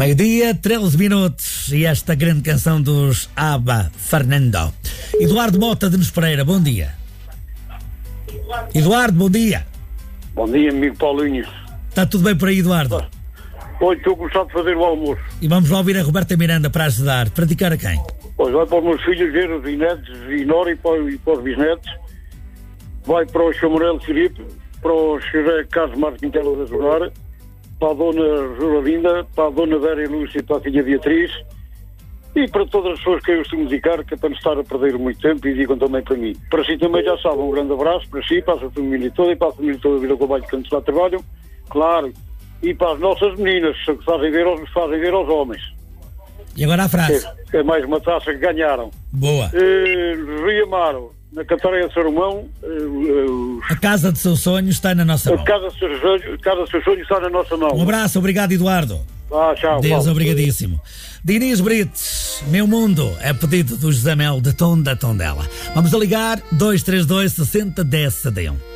Meio-dia, 13 minutos e esta grande canção dos ABBA, Fernando. Eduardo Mota de Nos Pereira, bom dia. Eduardo, bom dia. Bom dia, amigo Paulinho. Está tudo bem por aí, Eduardo? Hoje estou a começar a fazer o almoço. E vamos lá ouvir a Roberta Miranda para ajudar. Para dedicar a quem? Hoje vai para os meus filhos ver os netos e Nora e para os bisnetos. Vai para o Chamarelo Filipe, para o José Carlos Marques Quintela da Zonar, para a Dona Joralinda, para a Dona Vera e Lúcia e para a filha Beatriz e para todas as pessoas que eu estou a musicar, que é para não estar a perder muito tempo e digam também para mim. Para si também já sabem, um grande abraço para si, para a sua família toda e para a família toda da Vila Cobalho que antes lá trabalham, claro, e para as nossas meninas que fazem ver aos homens. E agora a frase. É mais uma taça que ganharam. Boa. Rio Amaro, na Cantareia de Sarumão. A casa do seu sonho está na nossa mão. A casa do seu sonho está na nossa mão. Um abraço, obrigado, Eduardo. Tchau. Deus, Paulo. obrigadíssimo. Diniz Brites, Meu Mundo, é pedido do José Mel de Tom da Tondela. Vamos a ligar 232 60 10 71.